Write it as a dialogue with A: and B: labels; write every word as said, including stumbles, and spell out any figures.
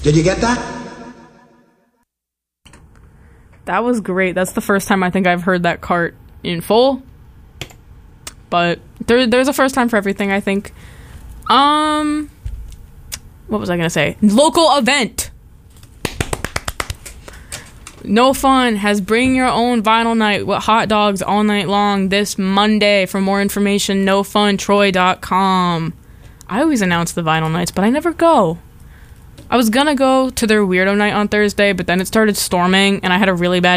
A: Did you get that?
B: That was great. That's the first time I think I've heard that cart in full. But there, there's a first time for everything, I think. Um, what was I going to say? Local event. No Fun has Bring Your Own Vinyl Night with hot dogs all night long this Monday. For more information, no fun troy dot com. I always announce the vinyl nights, but I never go. I was gonna go to their Weirdo Night on Thursday, but then it started storming, and I had a really bad